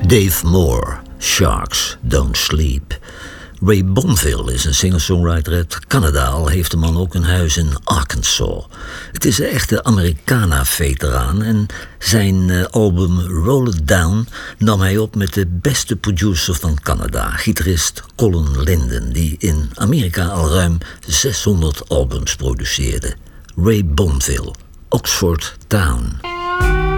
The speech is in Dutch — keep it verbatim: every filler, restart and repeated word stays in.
Dave Moore, Sharks Don't Sleep. Ray Bonville is een singer-songwriter uit Canada, al heeft de man ook een huis in Arkansas. Het is een echte Americana-veteraan en zijn uh, album Roll It Down nam hij op met de beste producer van Canada, gitarist Colin Linden, die in Amerika al ruim zeshonderd albums produceerde. Ray Bonville, Oxford Town.